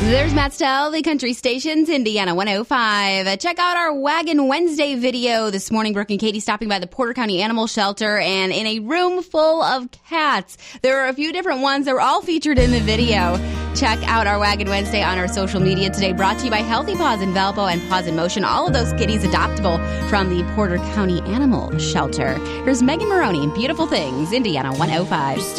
There's Matt Stell, the country station's Indiana 105. Check out our Wagon Wednesday video this morning. Brooke and Katie stopping by the Porter County Animal Shelter, and in a room full of cats. There are a few different ones that were all featured in the video. Check out our Wagon Wednesday on our social media today. Brought to you by Healthy Paws in Valpo and Paws in Motion. All of those kitties adoptable from the Porter County Animal Shelter. Here's Megan Maroney, Beautiful Things, Indiana 105.